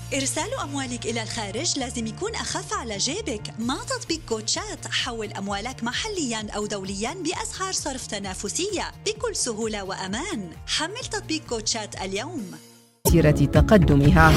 إرسال أموالك إلى الخارج لازم يكون أخف على جيبك. مع تطبيق كوتشات حول أموالك محلياً أو دولياً بأسعار صرف تنافسية بكل سهولة وأمان. حمل تطبيق كوتشات اليوم. سيرة تقدمها.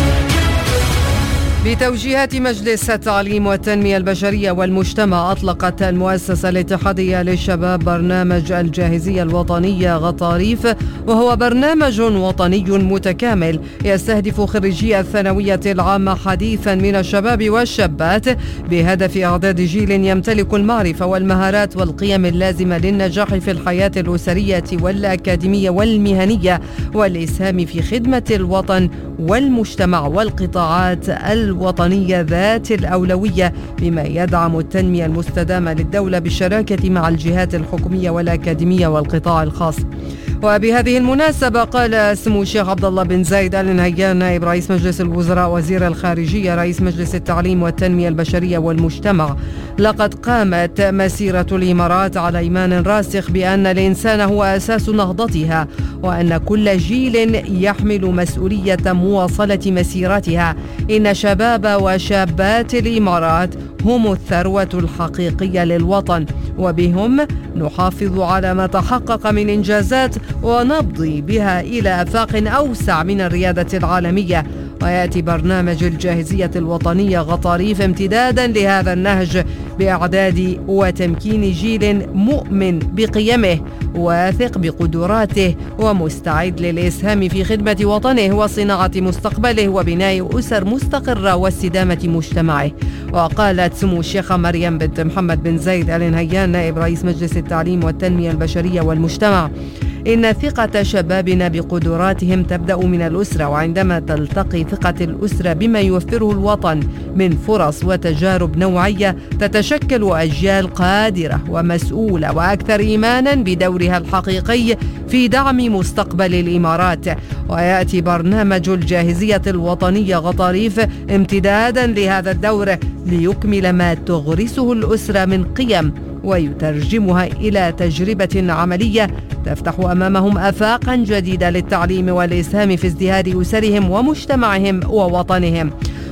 بتوجيهات مجلس التعليم والتنمية البشرية والمجتمع، أطلقت المؤسسة الاتحادية للشباب برنامج الجاهزية الوطنية غطاريف، وهو برنامج وطني متكامل يستهدف خريجي الثانوية العامة حديثا من الشباب والشابات، بهدف إعداد جيل يمتلك المعرفة والمهارات والقيم اللازمة للنجاح في الحياة الأسرية والأكاديمية والمهنية، والإسهام في خدمة الوطن والمجتمع والقطاعات الوطنية ذات الأولوية، بما يدعم التنمية المستدامة للدولة بالشراكة مع الجهات الحكومية والأكاديمية والقطاع الخاص. وبهذه المناسبة قال سمو الشيخ عبد الله بن زايد آل نهيان نائب رئيس مجلس الوزراء وزير الخارجية رئيس مجلس التعليم والتنمية البشرية والمجتمع: لقد قامت مسيرة الإمارات على إيمان راسخ بأن الإنسان هو أساس نهضتها، وأن كل جيل يحمل مسؤولية مواصلة مسيرتها. إن شباب وشابات الإمارات هم الثروة الحقيقية للوطن، وبهم نحافظ على ما تحقق من إنجازات ونمضي بها إلى آفاق أوسع من الريادة العالمية. ويأتي برنامج الجاهزية الوطنية غطاريف امتدادا لهذا النهج، بإعداد وتمكين جيل مؤمن بقيمه واثق بقدراته ومستعد للإسهام في خدمة وطنه وصناعة مستقبله وبناء أسر مستقرة واستدامة مجتمعه. وقالت سمو الشيخة مريم بنت محمد بن زايد آل نهيان نائب رئيس مجلس التعليم والتنمية البشرية والمجتمع: إن ثقة شبابنا بقدراتهم تبدأ من الأسرة، وعندما تلتقي ثقة الأسرة بما يوفره الوطن من فرص وتجارب نوعية، تتشكل أجيال قادرة ومسؤولة وأكثر إيمانا بدورها الحقيقي في دعم مستقبل الإمارات. ويأتي برنامج الجاهزية الوطنية غطاريف امتدادا لهذا الدور، ليكمل ما تغرسه الأسرة من قيم ويترجمها إلى تجربة عملية تفتح أمامهم آفاقا جديدة للتعليم والإسهام في ازدهار أسرهم ومجتمعهم ووطنهم.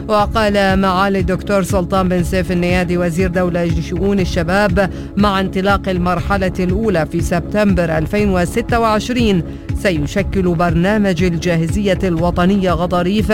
وقال معالي الدكتور سلطان بن سيف النيادي وزير دولة لشؤون الشباب: مع انطلاق المرحلة الأولى في سبتمبر 2026 سيشكل برنامج الجاهزية الوطنية غطاريف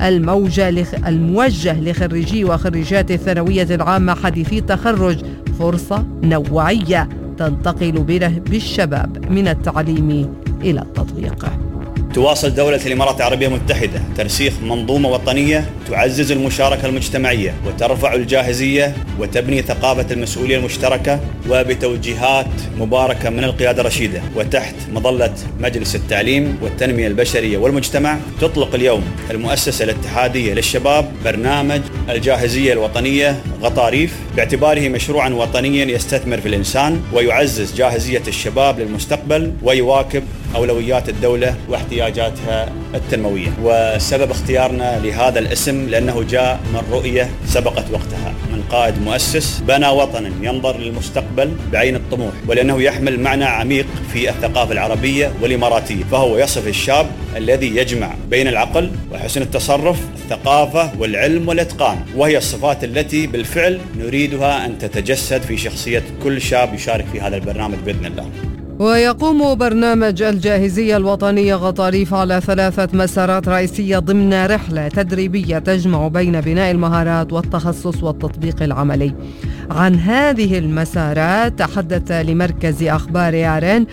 الموجه لخريجي وخريجات الثانوية العامة حديثي التخرج فرصة نوعية تنتقل بالشباب من التعليم إلى التطبيق. تواصل دولة الإمارات العربية المتحدة ترسيخ منظومة وطنية تعزز المشاركة المجتمعية وترفع الجاهزية وتبني ثقافة المسؤولية المشتركة، وبتوجيهات مباركة من القيادة الرشيدة وتحت مظلة مجلس التعليم والتنمية البشرية والمجتمع، تطلق اليوم المؤسسة الاتحادية للشباب برنامج الجاهزية الوطنية غطاريف، باعتباره مشروعا وطنيا يستثمر في الإنسان ويعزز جاهزية الشباب للمستقبل ويواكب أولويات الدولة واحتياجاتها التنموية. وسبب اختيارنا لهذا الاسم لأنه جاء من رؤية سبقت وقتها من قائد مؤسس بنى وطنا ينظر للمستقبل بعين الطموح، ولأنه يحمل معنى عميق في الثقافة العربية والإماراتية، فهو يصف الشاب الذي يجمع بين العقل وحسن التصرف، الثقافة والعلم والإتقان، وهي الصفات التي بالفعل نريدها أن تتجسد في شخصية كل شاب يشارك في هذا البرنامج بإذن الله. ويقوم برنامج الجاهزية الوطنية غطاريف على 3 مسارات رئيسية ضمن رحلة تدريبية تجمع بين بناء المهارات والتخصص والتطبيق العملي. عن هذه المسارات تحدث لمركز أخبار يارين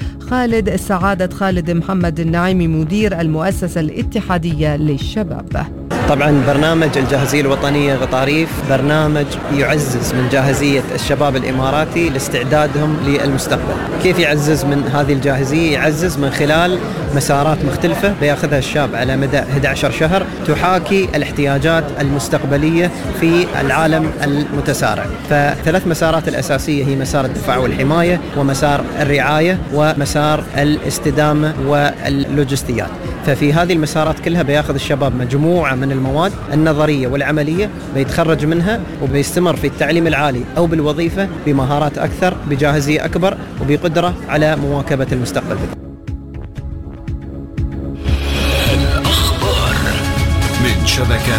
سعادة خالد محمد النعيمي مدير المؤسسة الاتحادية للشباب. طبعا برنامج الجاهزية الوطنية غطاريف برنامج يعزز من جاهزية الشباب الإماراتي لاستعدادهم للمستقبل. كيف يعزز من هذه الجاهزية؟ يعزز من خلال مسارات مختلفة بياخذها الشاب على مدى 11 شهر تحاكي الاحتياجات المستقبلية في العالم المتسارع. ف3 مسارات الأساسية هي مسار الدفاع والحماية، ومسار الرعاية، ومسار الاستدامة واللوجستيات. ففي هذه المسارات كلها بياخذ الشباب مجموعة من المواد النظرية والعملية بيتخرج منها وبيستمر في التعليم العالي أو بالوظيفة بمهارات أكثر، بجاهزية أكبر، وبقدرة على مواكبة المستقبل. الأخبار من شبكة